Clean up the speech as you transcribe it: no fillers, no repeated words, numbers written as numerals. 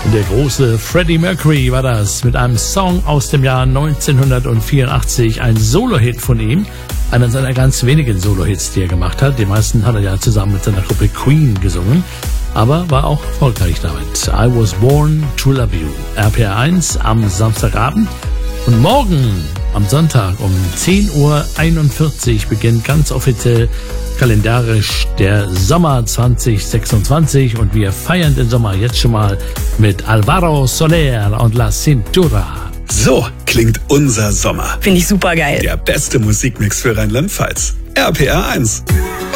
Der große Freddie Mercury war das mit einem Song aus dem Jahr 1984, ein Solo-Hit von ihm, einer seiner ganz wenigen Solo-Hits, die er gemacht hat. Die meisten hat er ja zusammen mit seiner Gruppe Queen gesungen, aber war auch erfolgreich damit. I Was Born to Love You, RPR 1 am Samstagabend. Und morgen am Sonntag um 10.41 Uhr beginnt ganz offiziell kalendarisch der Sommer 2026 und wir feiern den Sommer jetzt schon mal mit Alvaro Soler und La Cintura. So klingt unser Sommer. Finde ich super geil. Der beste Musikmix für Rheinland-Pfalz. RPR 1.